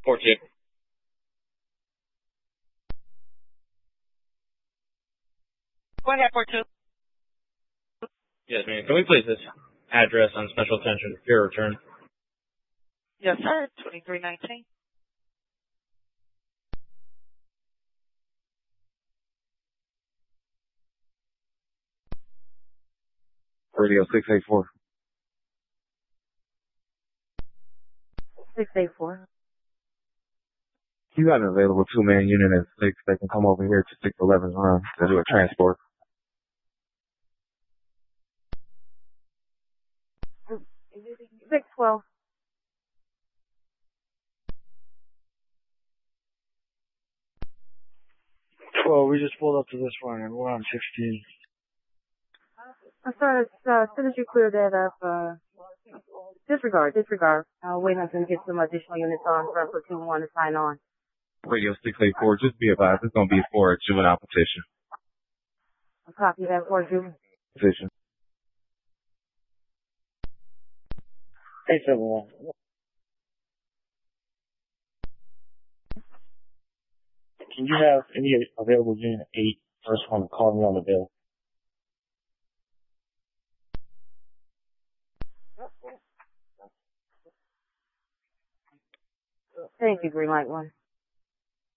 4-2. Go ahead, 4-2. Yes, ma'am. Can we place this address on special attention for your return? Yes, sir. 2319. Radio 684. 684. You got an available two-man unit at 6 that can come over here to 611's run to do a transport. 612. 12, we just pulled up to this one and we're on 16. Sir, as soon as you clear that up, disregard. Wait until we get some additional units on for platoon 1 to sign on. Radio 684, just be advised, it's going to be for a juvenile petition. I'll copy that for you. Petition. 871. Can you have any available unit 8 first one to call me on the bill? Thank you, Green Light 1.